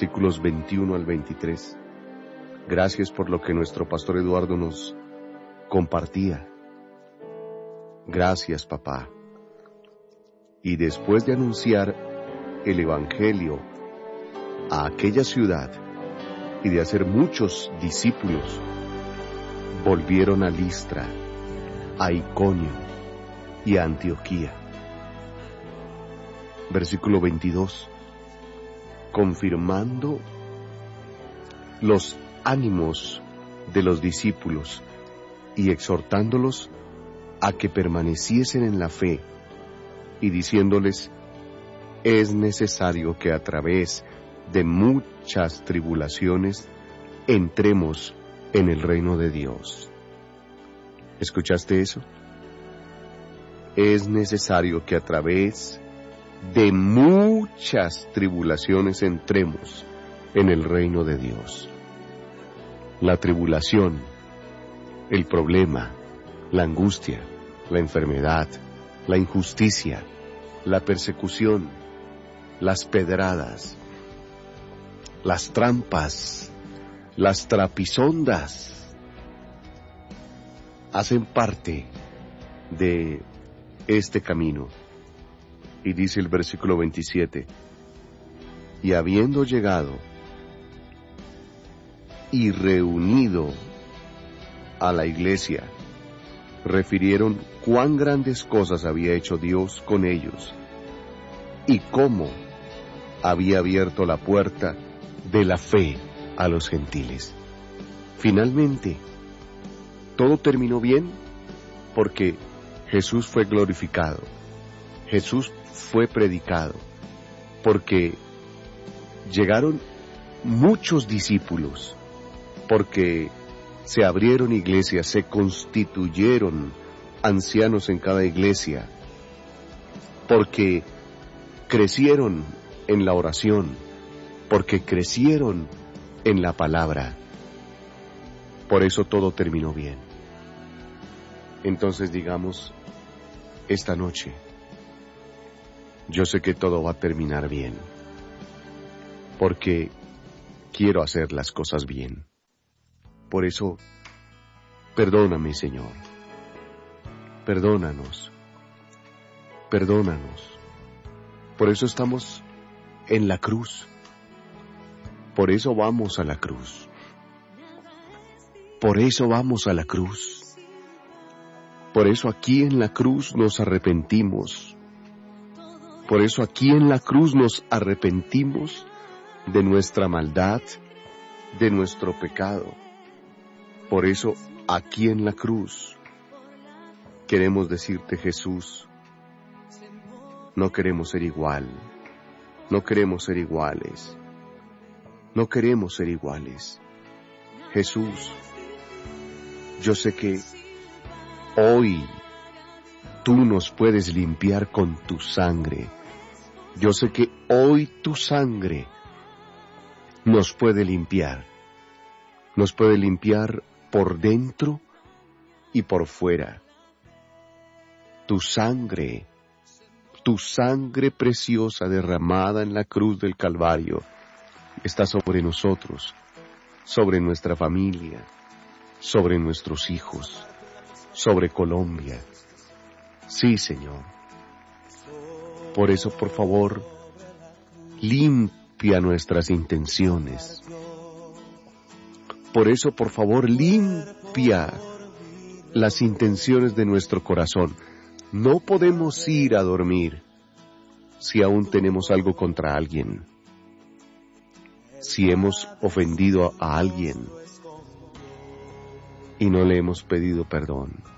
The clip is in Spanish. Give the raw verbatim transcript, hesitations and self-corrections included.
versículos veintiuno al veintitrés. Gracias por lo que nuestro pastor Eduardo nos compartía. Gracias, papá. Y después de anunciar el Evangelio a aquella ciudad y de hacer muchos discípulos, volvieron a Listra, a Iconio y a Antioquía. Versículo veintidós. Confirmando los ánimos de los discípulos y exhortándolos a que permaneciesen en la fe y diciéndoles: es necesario que a través de muchas tribulaciones entremos en el reino de Dios. ¿Escuchaste eso? Es necesario que a través de muchas tribulaciones entremos en el reino de Dios. La tribulación, el problema, la angustia, la enfermedad, la injusticia, la persecución, las pedradas, las trampas, las trapisondas, hacen parte de este camino. Y dice el versículo veintisiete, y habiendo llegado y reunido a la iglesia, refirieron cuán grandes cosas había hecho Dios con ellos y cómo había abierto la puerta de la fe a los gentiles. Finalmente, todo terminó bien porque Jesús fue glorificado, Jesús fue predicado, porque llegaron muchos discípulos, porque se abrieron iglesias, se constituyeron ancianos en cada iglesia, porque crecieron en la oración, porque crecieron en la palabra. Por eso todo terminó bien. Entonces digamos, esta noche, yo sé que todo va a terminar bien, porque quiero hacer las cosas bien. Por eso, perdóname, Señor. Perdónanos. Perdónanos. Por eso estamos en la cruz. Por eso vamos a la cruz. Por eso vamos a la cruz. Por eso aquí en la cruz nos arrepentimos. Por eso aquí en la cruz nos arrepentimos de nuestra maldad, de nuestro pecado. Por eso aquí en la cruz queremos decirte, Jesús, no queremos ser igual, no queremos ser iguales, no queremos ser iguales. Jesús, yo sé que hoy tú nos puedes limpiar con tu sangre. Yo sé que hoy tu sangre nos puede limpiar. Nos puede limpiar por dentro y por fuera. Tu sangre, tu sangre preciosa derramada en la cruz del Calvario, está sobre nosotros, sobre nuestra familia, sobre nuestros hijos, sobre Colombia. Sí, Señor. Por eso, por favor, limpia nuestras intenciones. Por eso, por favor, limpia las intenciones de nuestro corazón. No podemos ir a dormir si aún tenemos algo contra alguien, si hemos ofendido a alguien y no le hemos pedido perdón.